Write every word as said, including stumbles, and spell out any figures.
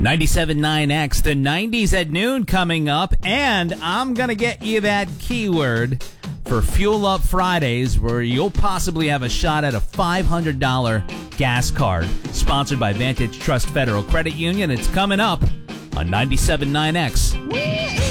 ninety-seven point nine X, the nineties at noon coming up, and I'm going to get you that keyword for Fuel Up Fridays, where you'll possibly have a shot at a five hundred dollars gas card. Sponsored by Vantage Trust Federal Credit Union. It's coming up on ninety-seven point nine X.